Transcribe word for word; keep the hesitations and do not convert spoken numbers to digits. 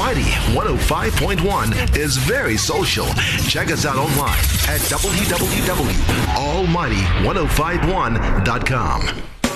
Almighty one oh five point one is very social. Check us out online at w w w dot almighty one oh five one dot com.